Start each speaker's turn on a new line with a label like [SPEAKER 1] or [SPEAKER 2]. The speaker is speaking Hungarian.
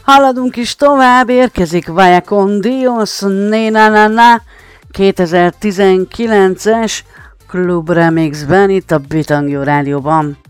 [SPEAKER 1] Haladunk is tovább, érkezik Vaya con Dios, Nena Na Na, 2019-es Klub Remixben, itt a Bitangjó Rádióban.